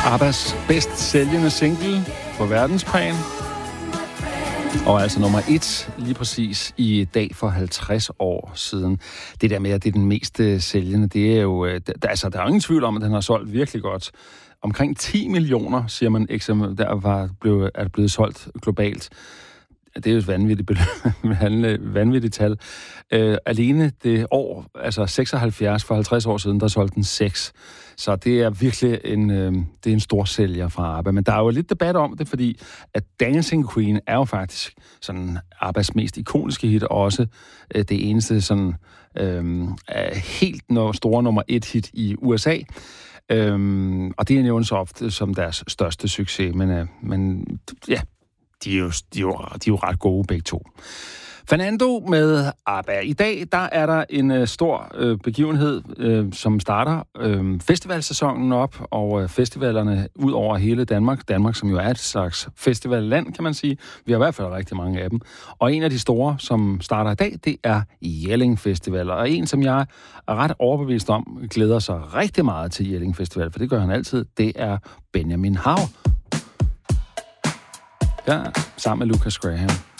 ABBAs bedst sælgende single på verdensplan. Og altså nummer 1 lige præcis i dag for 50 år siden. Det der med, at det er den mest sælgende, det er jo... der er jo ingen tvivl om, at den har solgt virkelig godt. Omkring 10 millioner, siger man, er blevet solgt globalt. Det er jo et vanvittigt tal. Alene det år, altså 76 for 50 år siden, der solgte den 6. Så det er virkelig en stor sælger fra ABBA. Men der er jo lidt debat om det, fordi at Dancing Queen er jo faktisk sådan ABBAs mest ikoniske hit, og også det eneste sådan helt store nummer 1 hit i USA. Og det er nævnt så ofte som deres største succes, men ja, de er jo ret gode begge to. Fernando med ABBA. I dag, der er der en stor begivenhed, som starter festivalsæsonen op, og festivalerne ud over hele Danmark. Danmark, som jo er et slags festivalland, kan man sige. Vi har i hvert fald rigtig mange af dem. Og en af de store, som starter i dag, det er Jelling Festival. Og en, som jeg er ret overbevist om, glæder sig rigtig meget til Jelling Festival, for det gør han altid, det er Benjamin Hav. Ja, sammen med Lucas Graham.